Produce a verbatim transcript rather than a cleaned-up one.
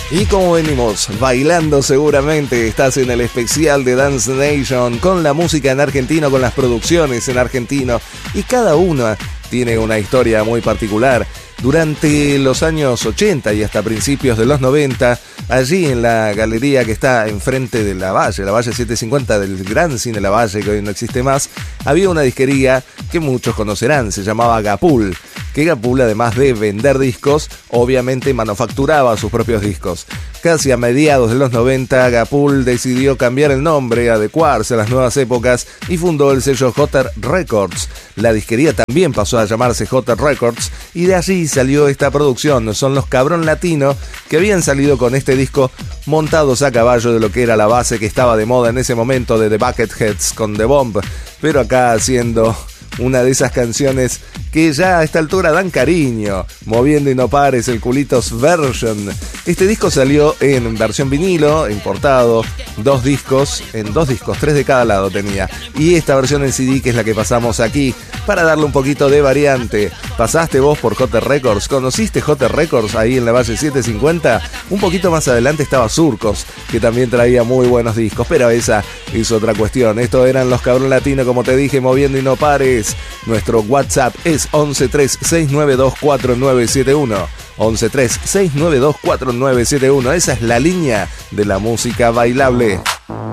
Y como venimos bailando seguramente, estás en el especial de Dance Nation con la música en argentino, con las producciones en argentino, y cada una tiene una historia muy particular. Durante los años ochenta y hasta principios de los noventa, allí en la galería que está enfrente de la Valle, la Valle setecientos cincuenta del Gran Cine La Valle, que hoy no existe más, había una disquería que muchos conocerán, se llamaba Gapul, que Gapul, además de vender discos, obviamente manufacturaba sus propios discos. Casi a mediados de los noventa, Gapul decidió cambiar el nombre, adecuarse a las nuevas épocas y fundó el sello J Records. La disquería también pasó a llamarse J Records y de allí salió esta producción. Son los Cabrón Latino que habían salido con este disco montados a caballo de lo que era la base que estaba de moda en ese momento de The Bucketheads con The Bomb, pero acá haciendo una de esas canciones que ya a esta altura dan cariño. Moviendo y no pares, el Culitos Version. Este disco salió en versión vinilo, importado, dos discos, en dos discos, tres de cada lado tenía. Y esta versión en C D que es la que pasamos aquí, para darle un poquito de variante. ¿Pasaste vos por J Records? ¿Conociste J Records ahí en la Valle setecientos cincuenta? Un poquito más adelante estaba Surcos, que también traía muy buenos discos, pero esa es otra cuestión. Estos eran los Cabrón Latino, como te dije, moviendo y no pares. Nuestro WhatsApp es once tres seis nueve dos cuatro nueve siete uno. once tres seis nueve dos cuatro nueve siete uno. Esa es la línea de la música bailable.